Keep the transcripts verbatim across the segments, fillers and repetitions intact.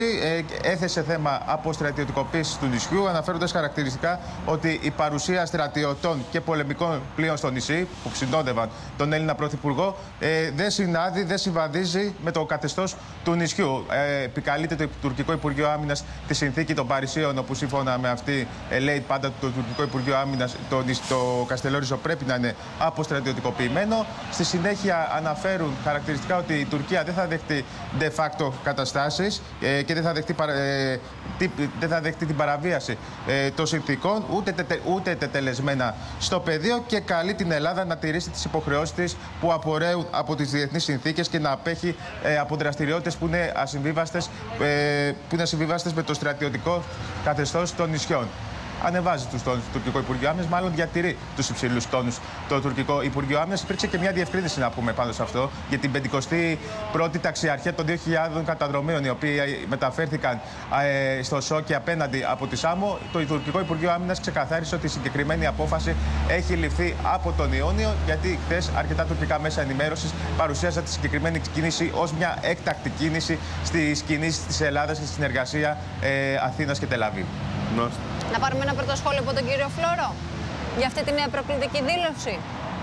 Έθεσε θέμα αποστρατιωτικοποίησης του νησιού, αναφέροντας χαρακτηριστικά ότι η παρουσία στρατιωτών και πολεμικών πλοίων στο νησί, που συνόδευαν τον Έλληνα Πρωθυπουργό, ε, δεν συνάδει, δεν συμβαδίζει με το καθεστώς του νησιού. Ε, επικαλείται το τουρκικό Υπουργείο Άμυνας τη συνθήκη των Παρισίων, όπου σύμφωνα με αυτή ε, λέει πάντα το τουρκικό Υπουργείο Άμυνας το, το Καστελόριζο πρέπει να είναι αποστρατιωτικοποιημένο. Στη συνέχεια αναφέρουν χαρακτηριστικά ότι η Τουρκία δεν θα δεχτεί de facto καταστάσεις ε, και δεν θα δεχτεί, ε, δεν θα δεχτεί την παραβίαση ε, των συνθήκων, ούτε, τε, ούτε τετελεσμένα στο πεδίο, και καλεί την Ελλάδα να τηρήσει τις υποχρεώσεις της που απορρέουν από τις διεθνείς συνθήκες και να απέχει ε, από δραστηριότητες που είναι ασυμβίβαστες, ε, που είναι ασυμβίβαστες με το στρατιωτικό καθεστώς των νησιών. Ανεβάζει τους τόνους του τουρκικό Υπουργείο Άμυνας, μάλλον διατηρεί τους υψηλούς τόνους το τουρκικό Υπουργείο Άμυνας. Υπήρξε και μια διευκρίνηση, να πούμε, πάνω σε αυτό, για την πεντηκοστή πρώτη ταξιαρχία των δύο χιλιάδων καταδρομίων, οι οποίοι μεταφέρθηκαν ε, στο ΣΟΚΙ απέναντι από τη ΣΑΜΟ. Το τουρκικό Υπουργείο Άμυνας ξεκαθάρισε ότι η συγκεκριμένη απόφαση έχει ληφθεί από τον Ιόνιο, γιατί χθες αρκετά τουρκικά μέσα ενημέρωσης παρουσίαζαν τη συγκεκριμένη κίνηση ως μια έκτακτη κίνηση στις κινήσεις της Ελλάδας και στη συνεργασία ε, Αθήνας και Τελαβίβ. Να πάρουμε ένα πρώτο σχόλιο από τον κύριο Φλόρο για αυτή τη νέα προκλητική δήλωση.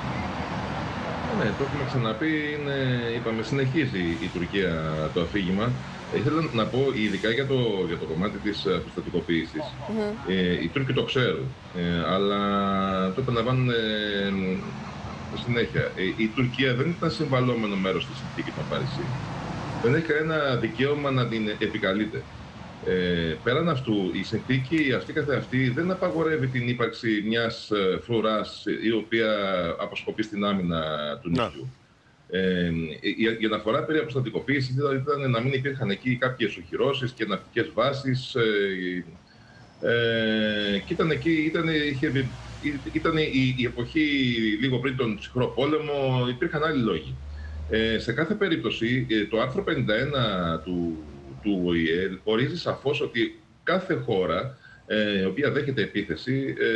Ναι, το έχουμε ξαναπεί, είναι, είπαμε, συνεχίζει η Τουρκία το αφήγημα. Ήθελα να πω ειδικά για το, για το κομμάτι της αποστρατικοποίησης. Mm-hmm. ε, οι Τούρκοι το ξέρουν, ε, αλλά το επαναλαμβάνουν ε, συνέχεια. Ε, η Τουρκία δεν ήταν συμβαλόμενο μέρος της συνθήκης των Παρισίων. Δεν έχει κανένα δικαίωμα να την επικαλείται. Ε, πέραν αυτού, η συνθήκη αυτή καθεαυτή δεν απαγορεύει την ύπαρξη μιας φρουράς η οποία αποσκοπεί στην άμυνα του νησιού. Ε, η αναφορά περί αποστρατικοποίησης ήταν να μην υπήρχαν εκεί κάποιες οχυρώσεις και ναυτικές βάσεις. Ε, ε, και ήταν εκεί, ήταν, είχε, ήταν η, η εποχή λίγο πριν τον ψυχρό πόλεμο, υπήρχαν άλλοι λόγοι. Ε, σε κάθε περίπτωση, το άρθρο πενήντα ένα του του Ο Η Ε ορίζει σαφώς ότι κάθε χώρα ε, η οποία δέχεται επίθεση ε,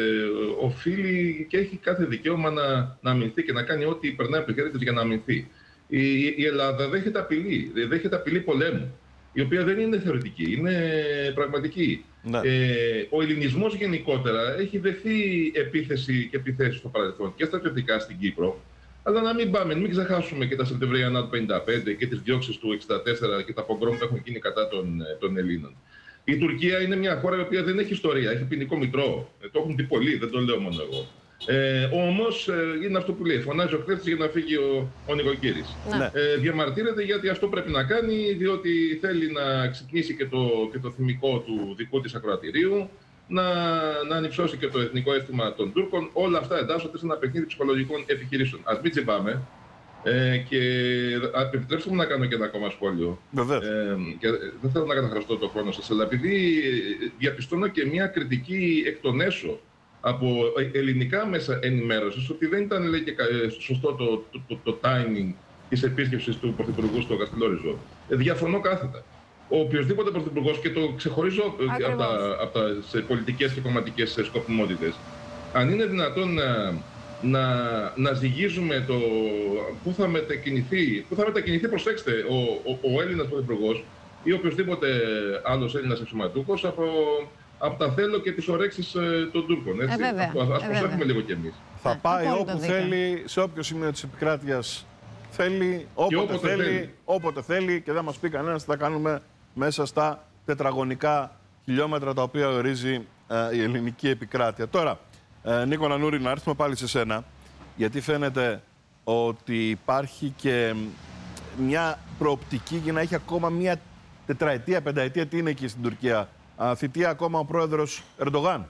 οφείλει και έχει κάθε δικαίωμα να, να αμυνθεί και να κάνει ό,τι περνάει από το χέρι της για να αμυνθεί. Η, η Ελλάδα δέχεται απειλή, δέχεται απειλή πολέμου, η οποία δεν είναι θεωρητική, είναι πραγματική. Ναι. Ε, ο ελληνισμός γενικότερα έχει δεχθεί επίθεση και επιθέσεις στο παρελθόν και στρατιωτικά στην Κύπρο. Αλλά να μην πάμε, μην ξεχάσουμε και τα Σεπτεμβριανά του πενήντα πέντε και τις διώξεις του εξήντα τέσσερα και τα πογκρόμ που έχουν γίνει κατά των, των Ελλήνων. Η Τουρκία είναι μια χώρα η οποία δεν έχει ιστορία, έχει ποινικό μητρό. Ε, το έχουν πει πολλοί, δεν το λέω μόνο εγώ. Ε, όμως ε, είναι αυτό που λέει: φωνάζει ο κλέφτης για να φύγει ο, ο νοικοκύρης. Ναι. Ε, διαμαρτύρεται γιατί αυτό πρέπει να κάνει, διότι θέλει να ξυπνήσει και το, και το θυμικό του δικού της ακροατηρίου, να, να ανυψώσει και το εθνικό αίσθημα των Τούρκων. Όλα αυτά εντάσσονται σε ένα παιχνίδι ψυχολογικών επιχειρήσεων. Ας μην τσιμπάμε. Ε, και επιτρέψτε μου να κάνω και ένα ακόμα σχόλιο. Ε, και δεν θέλω να καταχραστώ το χρόνο σας, αλλά επειδή διαπιστώνω και μια κριτική εκ των έσω από ελληνικά μέσα ενημέρωσης ότι δεν ήταν, λέει, και σωστό το, το, το, το timing της επίσκεψης του Πρωθυπουργού στο Καστελόριζο. Ε, διαφωνώ κάθετα. Ο οποιοσδήποτε πρωθυπουργός, και το ξεχωρίζω από, τα, από τις πολιτικές και κομματικές σκοπιμότητες, αν είναι δυνατόν να, να, να ζυγίζουμε το πού θα μετακινηθεί, πού θα μετακινηθεί, προσέξτε, ο, ο, ο Έλληνας πρωθυπουργός ή οποιοσδήποτε άλλος Έλληνας αξιωματούχος από, από τα θέλω και τις ορέξεις των Τούρκων. Έτσι. Ε, βέβαια, ας, ας προσέχουμε ε, λίγο κι εμείς. Θα πάει όπου θέλει, σε όποιο σημείο της επικράτειας θέλει, όποτε, όποτε θέλει, θέλει, όποτε θέλει, και δεν μας πει κανένας τι θα κάνουμε μέσα στα τετραγωνικά χιλιόμετρα τα οποία ορίζει ε, η ελληνική επικράτεια. Τώρα, ε, Νίκο Νανούρη, να έρθουμε πάλι σε σένα, γιατί φαίνεται ότι υπάρχει και μια προοπτική για να έχει ακόμα μια τετραετία, πενταετία, τι είναι εκεί στην Τουρκία, α, θητεία ακόμα ο πρόεδρος Ερντογάν.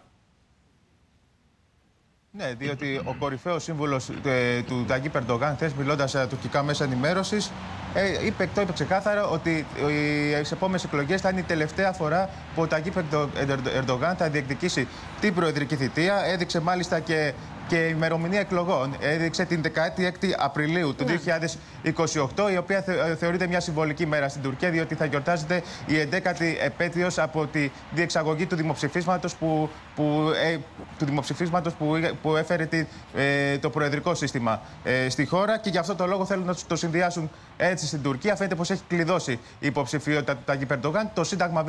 Ναι, διότι ο κορυφαίος σύμβουλος ε, του Ταγίπ Ερντογάν, χθες μιλώντας σε τουρκικά μέσα ενημέρωσης, ε, είπε, το είπε ξεκάθαρα ότι οι επόμενες εκλογές θα είναι η τελευταία φορά που ο Ταγίπ Ερντογάν θα διεκδικήσει την προεδρική θητεία. Έδειξε μάλιστα και, και ημερομηνία εκλογών. Έδειξε την δεκαέτη έκτη Απριλίου του ναι. δύο χιλιάδες είκοσι οκτώ, η οποία θε, θεωρείται μια συμβολική μέρα στην Τουρκία, διότι θα γιορτάζεται η εντέκατη επέτειος από τη διεξαγωγή του δημοψηφίσματος που, που, ε, του δημοψηφίσματος που, που έφερε τη, ε, το προεδρικό σύστημα ε, στη χώρα, και γι' αυτό το λόγο θέλουν να το συνδυάσουν έτσι στην Τουρκία. Φαίνεται πως έχει κλειδώσει η υποψηφιότητα του Ταγίπ Ερντογάν. Το Σύνταγμα